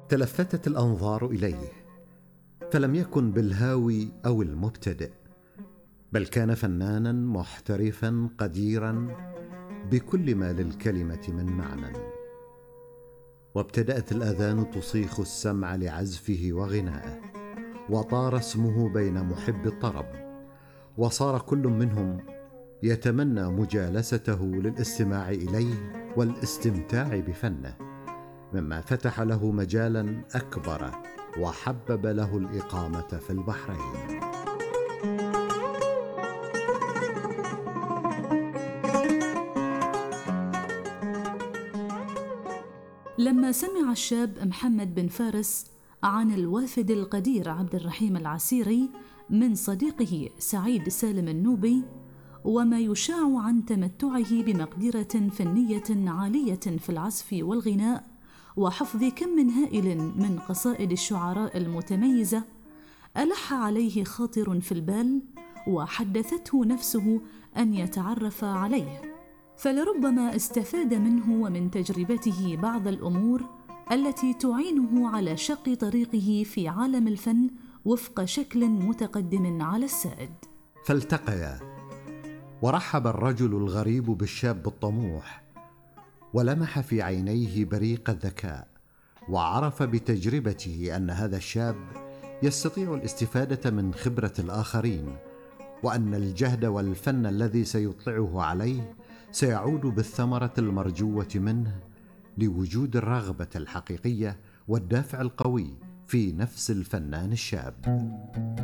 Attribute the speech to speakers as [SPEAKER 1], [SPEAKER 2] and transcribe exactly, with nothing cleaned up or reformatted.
[SPEAKER 1] تلفتت الأنظار إليه، فلم يكن بالهاوي أو المبتدئ، بل كان فنانا محترفا قديرا بكل ما للكلمة من معنى. وابتدأت الآذان تصيخ السمع لعزفه وغنائه، وطار اسمه بين محب الطرب، وصار كل منهم يتمنى مجالسته للاستماع إليه والاستمتاع بفنه، مما فتح له مجالا أكبر وحبب له الإقامة في البحرين.
[SPEAKER 2] لما سمع الشاب محمد بن فارس عن الوافد القدير عبد الرحيم العسيري من صديقه سعيد سالم النوبي، وما يشاع عن تمتعه بمقدرة فنية عالية في العزف والغناء وحفظ كم هائل من قصائد الشعراء المتميزة، ألح عليه خاطر في البال وحدثته نفسه أن يتعرف عليه، فلربما استفاد منه ومن تجربته بعض الأمور التي تعينه على شق طريقه في عالم الفن وفق شكل متقدم على السائد.
[SPEAKER 1] فالتقيا، ورحب الرجل الغريب بالشاب الطموح، ولمح في عينيه بريق الذكاء، وعرف بتجربته أن هذا الشاب يستطيع الاستفادة من خبرة الآخرين، وأن الجهد والفن الذي سيطلعه عليه سيعود بالثمرة المرجوة منه، لوجود الرغبة الحقيقية والدافع القوي في نفس الفنان الشاب.